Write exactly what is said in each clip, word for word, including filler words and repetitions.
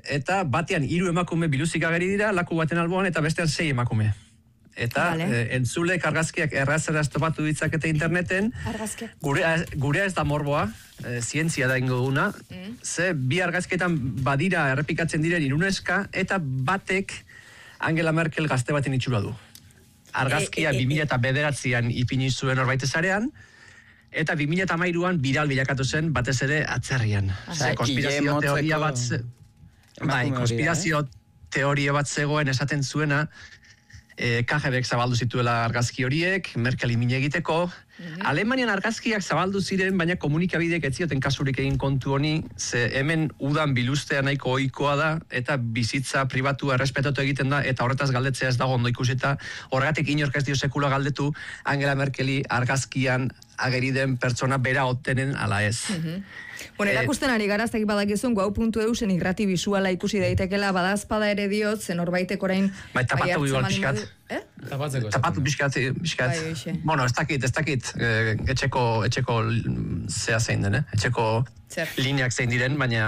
eta batean hiru emakume biluzik ageri dira, laku baten alboan, eta bestean sei emakume. Eta vale. e, entzulek argazkiak errazera estopatu ditzakete interneten, gure, gure ez da morboa, e, zientzia da ingo duguna, mm. ze bi argazkietan badira errepikatzen diren iruneska, eta batek Angela Merkel gazte baten itxura du. Argazkia e, e, e, bi mila bederatzian ipini zuen horbait ezarean, eta bi mila hamairuan biral bilakatu zen batez ere atzerrian. Ze, konspirazio teoria bat ze... bai, konspirazio teoria bat zegoen esaten zuena, E, K G Bek zabaldu zituela argazki horiek, Merkel imine egiteko. Mm-hmm. Alemanian argazkiak zabaldu ziren, baina komunikabideek ez zioten kasurik egin kontu honi, ze hemen udan bilustea nahiko ohikoa da, eta bizitza pribatua errespetatu egiten da, eta horretaz galdetzea ez dago ondo ikusita, horregatik inork ez dio sekula galdetu Angela Merkeli argazkian ageri den pertsona bera otenen ala ez. Mm-hmm. Bueno, erakusten ari garaztek badakizun, guau puntu eusen irrati bisuala ikusi daitekela, badazpada ere diot, zen horbaitek orain... Bai, tapatu igual pixkat. Eh? Tapatzeko. Tapatu pixkat, pixkat. Bai, bueno, ez dakit, ez dakit, eh, etxeko, etxeko zea zein den, eh? Etxeko Zer. Lineak zein diren, baina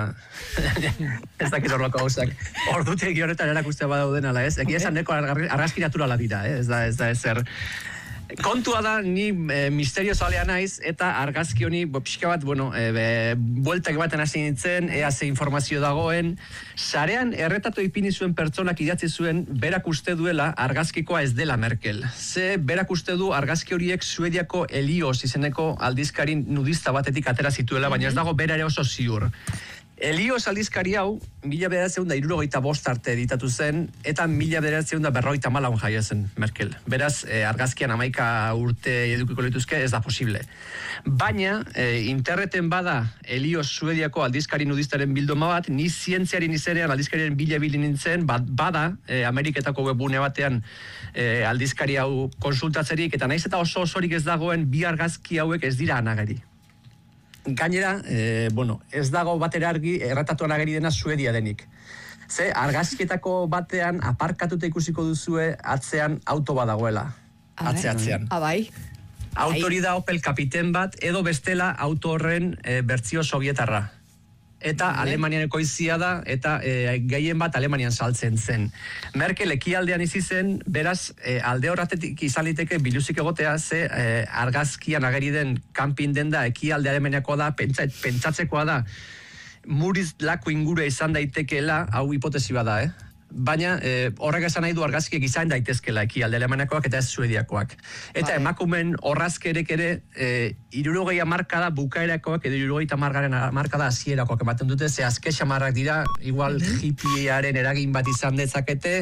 ez dakit horroko gauzak. Ordutik horretan erakustea badauden ala ez. Egia esan neko argazki naturala dira, eh? Ez da, ez da ezer... Kontua da, ni e, misterio zalea naiz, eta argazki honi, bo, pixka bat, bueno, e, be, bueltak baten hasi nintzen, ea ze informazio dagoen, sarean erretatu ipini zuen pertsonak idatzi zuen, berak uste duela argazkikoa ez dela Merkel. Ze berak uste du argazki horiek Suediako Helios izeneko aldizkarin nudista batetik atera zituela, baina ez dago bera ere oso ziur. Helios aldizkari hau, mila bederatziehun da hirurogeita bost arte editatu zen, eta mila bederatziehun da berrogeita hamalau jaio zen Merkel. Beraz, eh, argazkian hamaika urte edukiko lituzke, ez da posible. Baina, eh, interneten bada Helios Suediako aldizkari nudistaren bilduma bat, ni zientziaren izenean aldizkariaren bila bili nintzen, bat, bada eh, Ameriketako webgune batean eh, aldizkari hau konsultatzerik, eta naiz eta oso osorik ez dagoen bi argazki hauek ez dira anagari. Gainera, e, bueno, ez dago batera argi erratatuan ageri dena Suedia denik. Ze, argazkietako batean aparkatuta ikusiko duzue atzean auto bat dagoela. Atze atzean. Abai. Autori da Opel kapiten bat, edo bestela auto horren e, bertzio sovietarra. Eta Bale. Alemanian ekoizia da, eta e, gehien bat Alemanian saltzen zen. Merkel ekialdean izi zen, beraz, e, alde horretetik izan liteke biluzik egotea, ze e, argazkian ageri den kanpin den da, ekialde Alemaniakoa da, pentsa, pentsatzekoa da, Muriz laku ingurua izan daitekeela, hau hipotesi bada, eh? Baina e, horrek esan nahi du argazkiek izan daitezkela ekialde Alemaniakoak eta ez Suediakoak. Eta vale. Emakumen horrazkerek ere e, hirurogei hamarkada bukaerakoak edo hirurogei hamargaren hamarkada hasierakoak ematen dute, ze azke xamarrak dira, igual mm-hmm. hippiearen eragin bat izan dezakete.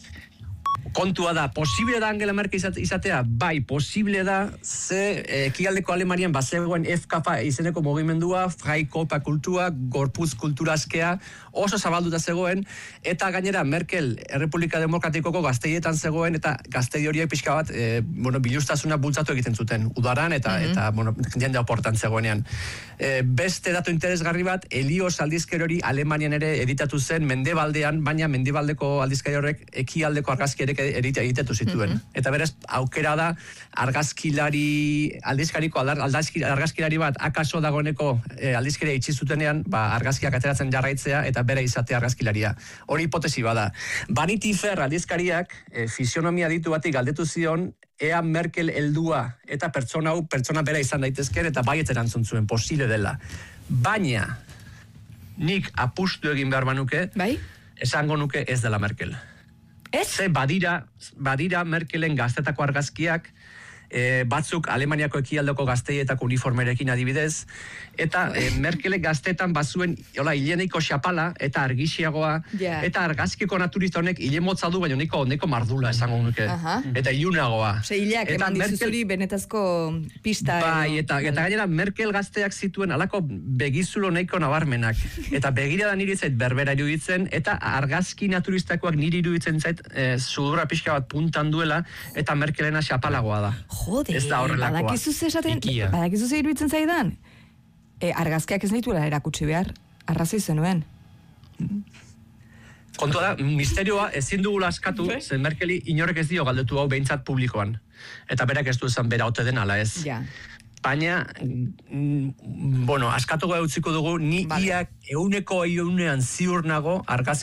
Kontua da, posible da Angela Merkel izatea? Bai, posible da, ze ekialdeko Alemanian bazegoen F K P izeneko mugimendua, Freikörper kultura, gorputz kultura askea, oso zabalduta zegoen, eta gainera Merkel Errepublika Demokratikoko gazteietan zegoen, eta gaztei horiek pixka bat, e, bueno, bilustasuna bultzatu egiten zuten, udaran, eta, mm-hmm. eta bueno, jende oportan zegoenean. E, beste datu interesgarri bat, Helios aldizkari hori Alemanian ere editatu zen mendebaldean, baina mendebaldeko aldizkari horrek ekialdeko argazki egitetu zituen. Mm-hmm. Eta berez, aukera da argazkilari, aldizkariko argazkilari bat akaso dagoeneko e, aldizkaria itxi zutenean, ba, argazkiak ateratzen jarraitzea eta bere izatea argazkilaria. Hori hipotesi bada. Vanity Fair aldizkariak e, fisionomia ditu batik galdetu zion, ea Merkel heldua eta pertsona hau pertsona bera izan daitezken eta baiet erantzun zuen, posible dela. Baina, nik apustu egin behar banuke, bai? Esango nuke ez dela Merkel. Ez? Ze badira, badira Merkelen gaztetako argazkiak, e, batzuk Alemaniako ekialdeko gazteietako uniformerekin adibidez, eta e, Merkelek gaztetan bazuen hola, hileneiko xapala eta argixiagoa, yeah. eta argazkiko naturista honek hile motza du, baina neko, neko mardula esango nuke, uh-huh. eta ilunagoa. Ose, hileak eman dizuzuri benetazko pista. Bai, eta, eta gainera Merkel gazteak zituen alako begizulo nahiko nabarmenak, eta begirada niri zait berbera iruditzen, eta argazki naturistakoak niri iruditzen zait e, sudura pixka bat puntan duela, eta Merkelena xapalagoa da. Jode, ez da horrelakoa. Badakizuz esaten, badakizuz iruditzen zaidan? E, argazkiak ez nituela erakutsi behar, arrazoi zenuen. Kontua da, misterioa ezin dugula askatu, zen Merkeli inorek ez dio galdetu hau behintzat publikoan. Eta berak ez du esan bera ote den ala ez. Ja. Baina, mm, bueno, askatu utziko dugu, ni vale. Iak euneko eunean ziur nago argazki